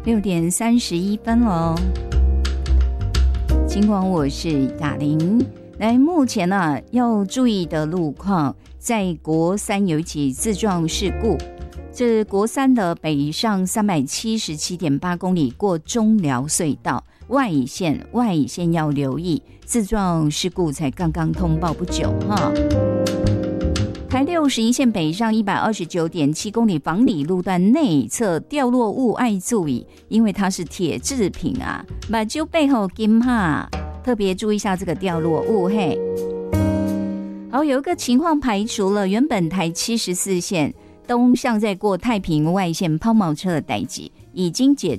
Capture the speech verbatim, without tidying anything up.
六点三十一分喽。尽管我是雅玲，来，目前呢、啊、要注意的路况，在国三有一起自撞事故，这国三的北上三百七十七点八公里过中寮隧道外乙线，外乙线要留意，自撞事故才刚刚通报不久哈。台六十一线北上一百二十九点七公里房里路段内侧掉落物爱注意，因为它是铁制品啊，目睭背后金哈，特别注意一下这个掉落物嘿。好，有一个情况排除了，原本台七十四线东向在过太平外线抛锚车的代志已经解